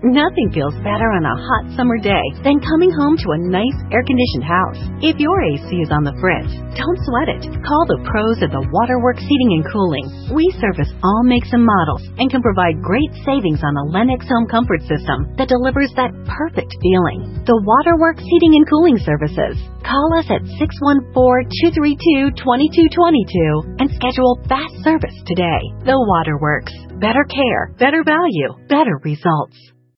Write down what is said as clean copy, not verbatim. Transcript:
Nothing feels better on a hot summer day than coming home to a nice air-conditioned house. If your AC is on the fritz, don't sweat it. Call the pros at the Waterworks Heating and Cooling. We service all makes and models and can provide great savings on the Lennox Home Comfort System that delivers that perfect feeling. The Waterworks Heating and Cooling Services. Call us at 614-232-2222 and schedule fast service today. The Waterworks. Better care, better value, better results.